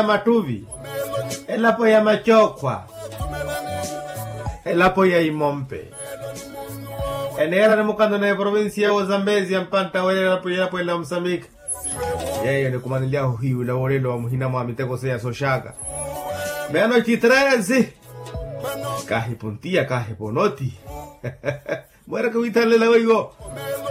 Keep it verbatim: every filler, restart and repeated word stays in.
Matuvi, el apoya Machocua, el apoya Imompe. En era de Mukando na provincia o Zambezi ampanta wale apoya apoya Mozambique. Yeye ni kumandilia hiyo la wale wa muhina mwa mitego sea soshaka. Meano chitrezi. Kahi puntia kahi ponoti. Muera que vitale la oigo.